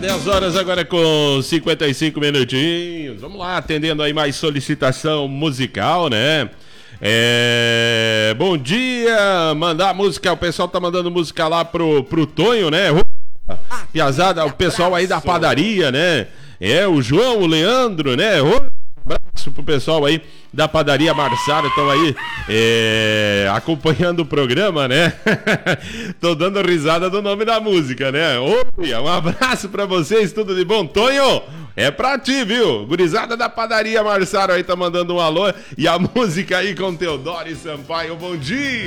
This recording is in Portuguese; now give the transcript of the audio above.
10 horas agora com 55 minutinhos. Vamos lá, atendendo aí mais solicitação musical, né? Bom dia, mandar música, o pessoal tá mandando música lá pro Tonho, né? Piazada, o pessoal aí da padaria, né? O João, o Leandro, né? Abraço pro pessoal aí da padaria Marsara, estão aí acompanhando o programa, né? Tô dando risada do nome da música, né? Oi, um abraço pra vocês, tudo de bom? Tonho, é pra ti, viu? Gurizada da padaria Marsara aí tá mandando um alô, e a música aí com Teodoro Sampaio, bom dia!